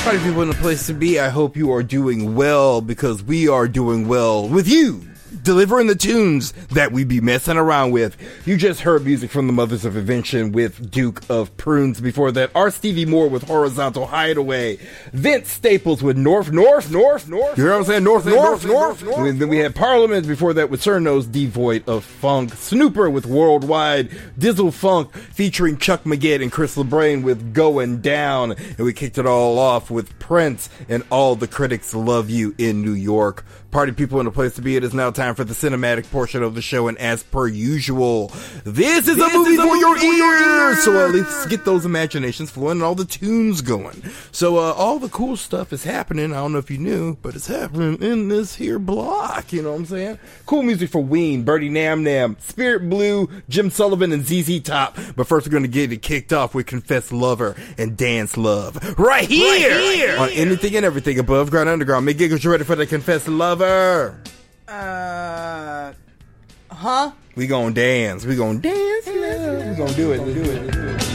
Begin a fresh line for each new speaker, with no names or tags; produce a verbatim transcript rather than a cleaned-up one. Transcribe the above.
Party people in the place to be, I hope you are doing well, because we are doing well with you, delivering the tunes that we be messing around with. You just heard music from the Mothers of Invention with Duke of Prunes. Before that, R. Stevie Moore with Horizontal Hideaway. Vince Staples with North, North, North, North. You hear what I'm saying? North, North, North, North. And then we had Parliament before that with Cernos, Devoid of Funk. Snooper with Worldwide. Dizzle Funk featuring Chuck Maggette and Chris LeBrain with Going Down. And we kicked it all off with Prince and All the Critics Love You in New York. Party people in the place to be. It is now time for the cinematic portion of the show, and as per usual, this is this a movie is a for, your, for your ears. So uh, let's get those imaginations flowing and all the tunes going. So uh, all the cool stuff is happening. I don't know if you knew, but it's happening in this here block. You know what I'm saying? Cool music for Ween, Birdie Nam Nam, Spirit Blue, Jim Sullivan, and Z Z Top. But first, we're going to get it kicked off with Confess Lover and Dance Love right here, right here. On Anything and Everything Above Ground Underground. Mick Giggles, you ready for the Confess Lover?
Uh, huh?
We gonna dance. We gonna dance. We gonna do it. We do it.